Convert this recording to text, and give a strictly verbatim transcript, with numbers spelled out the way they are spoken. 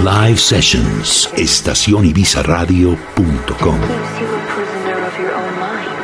Live Sessions, estación ibiza radio punto com. Makes you a prisoner of your own mind.